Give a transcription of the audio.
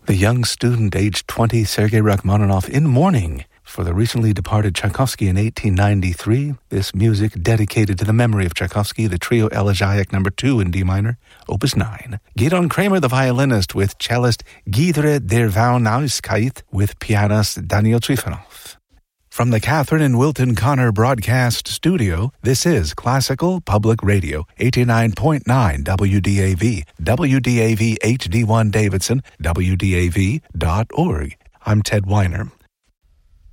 The young student, aged 20, Sergei Rachmaninoff, in mourning for the recently departed Tchaikovsky in 1893. This music dedicated to the memory of Tchaikovsky, the Trio Elegiac No. 2 in D minor, Opus 9. Gidon Kramer, the violinist, with cellist Gidre Dervaunauskait, with pianist Daniel Trifonov. From the Catherine and Wilton Connor Broadcast Studio, this is Classical Public Radio, 89.9 WDAV, WDAV HD1 Davidson, WDAV.org. I'm Ted Weiner.